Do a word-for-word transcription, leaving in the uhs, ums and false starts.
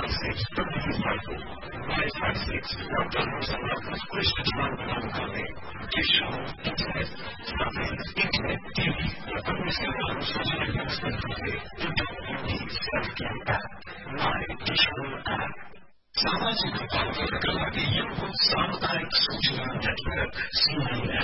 six W Michael, Y five six McDonald's America's Christian Trump Company, Digital, Internet, Surveillance, Internet, T V, the Understand Social Investment Company, the W D Self-Care App, My Digital App. सामाजिक भावनाका लागि यो सामुदायिक सूचना network C I